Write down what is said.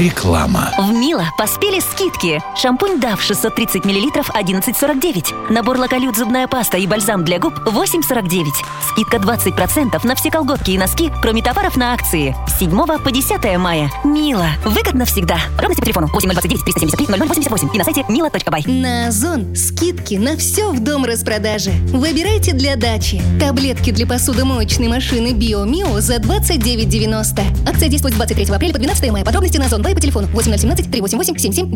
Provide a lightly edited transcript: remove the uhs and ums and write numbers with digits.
Реклама. В Мило поспели скидки. Шампунь Дав 630 мл 11,49. Набор Локолют зубная паста и бальзам для губ 8,49. Скидка 20% на все колготки и носки, кроме товаров на акции. С 7 по 10 мая. Мило. Выгодно всегда. Подробности по телефону 8029 373 0088 и на сайте milo.by. На Озон скидки на все в дом распродажи. Выбирайте для дачи. Таблетки для посудомоечной машины Биомио за 29,90. Акция действует с 23 апреля по 12 мая. Подробности на Озон.бай по телефону 8017 388 77.